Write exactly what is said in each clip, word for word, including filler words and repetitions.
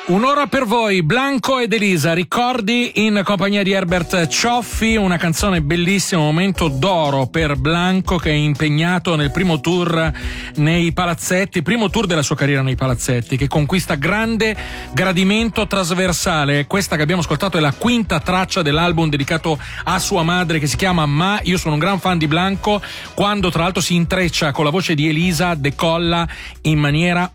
Un'ora per voi, Blanco ed Elisa, ricordi in compagnia di Herbert Cioffi, una canzone bellissima, un momento d'oro per Blanco che è impegnato nel primo tour nei palazzetti, primo tour della sua carriera nei palazzetti, che conquista grande gradimento trasversale. Questa che abbiamo ascoltato è la quinta traccia dell'album dedicato a sua madre, che si chiama Ma. Io sono un gran fan di Blanco, quando tra l'altro si intreccia con la voce di Elisa decolla in maniera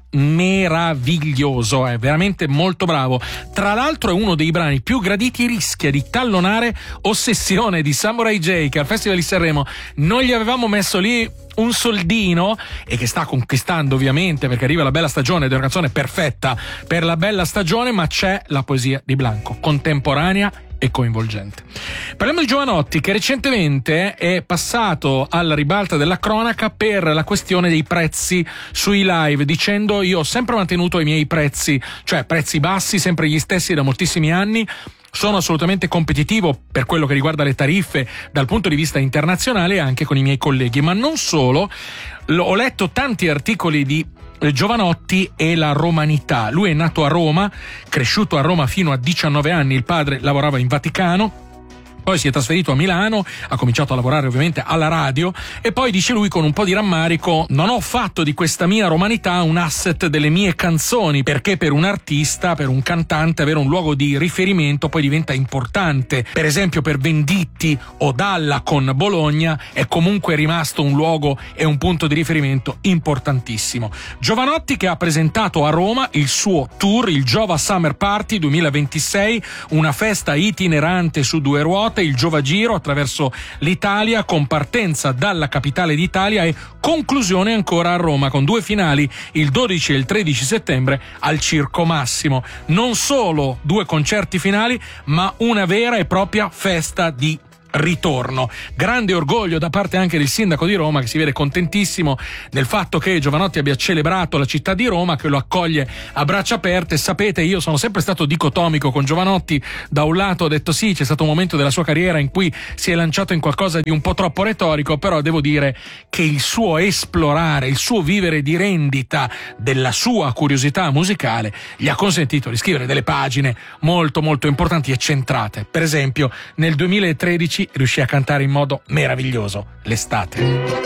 meraviglioso, è veramente molto bravo. Tra l'altro è uno dei brani più graditi e rischia di tallonare Ossessione di Samurai J, che al Festival di Sanremo non gli avevamo messo lì un soldino e che sta conquistando ovviamente perché arriva la bella stagione ed è una canzone perfetta per la bella stagione, ma c'è la poesia di Blanco, contemporanea e coinvolgente. Parliamo di Jovanotti, che recentemente è passato alla ribalta della cronaca per la questione dei prezzi sui live, dicendo: io ho sempre mantenuto i miei prezzi, cioè prezzi bassi, sempre gli stessi da moltissimi anni. Sono assolutamente competitivo per quello che riguarda le tariffe dal punto di vista internazionale anche con i miei colleghi, ma non solo. Ho letto tanti articoli di Jovanotti e la romanità. Lui è nato a Roma, cresciuto a Roma fino a diciannove anni, il padre lavorava in Vaticano, poi si è trasferito a Milano, ha cominciato a lavorare ovviamente alla radio e poi dice lui con un po' di rammarico: non ho fatto di questa mia romanità un asset delle mie canzoni, perché per un artista, per un cantante, avere un luogo di riferimento poi diventa importante. Per esempio per Venditti o Dalla con Bologna è comunque rimasto un luogo e un punto di riferimento importantissimo. Jovanotti, che ha presentato a Roma il suo tour, il Jova Summer Party duemilaventisei, una festa itinerante su due ruote, il Giovagiro attraverso l'Italia, con partenza dalla capitale d'Italia e conclusione ancora a Roma, con due finali il dodici e il tredici settembre al Circo Massimo. Non solo due concerti finali, ma una vera e propria festa di ritorno. Grande orgoglio da parte anche del sindaco di Roma, che si vede contentissimo del fatto che Jovanotti abbia celebrato la città di Roma, che lo accoglie a braccia aperte. Sapete, io sono sempre stato dicotomico con Jovanotti. Da un lato ho detto sì, c'è stato un momento della sua carriera in cui si è lanciato in qualcosa di un po' troppo retorico, però devo dire che il suo esplorare, il suo vivere di rendita della sua curiosità musicale gli ha consentito di scrivere delle pagine molto molto importanti e centrate. Per esempio nel duemilatredici riuscì a cantare in modo meraviglioso L'estate.